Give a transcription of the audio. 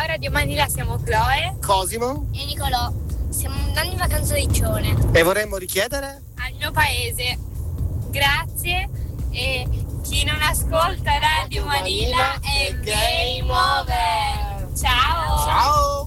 Radio Manila siamo Chloe, Cosimo e Nicolò. Stiamo andando in vacanza di Cione. e vorremmo richiedere Al mio paese. Grazie, e chi non ascolta Radio Manila è game over.